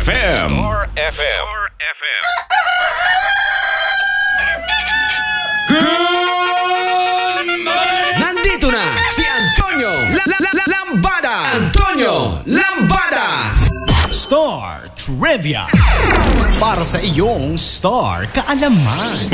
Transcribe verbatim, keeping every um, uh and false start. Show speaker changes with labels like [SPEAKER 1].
[SPEAKER 1] F M.
[SPEAKER 2] Star F M. Star F M.
[SPEAKER 1] Good morning!
[SPEAKER 3] Nandito na si Antonio La- La- La- Lambada. Antonio Lambada.
[SPEAKER 4] Star Trivia. Para sa iyong Star Kaalaman.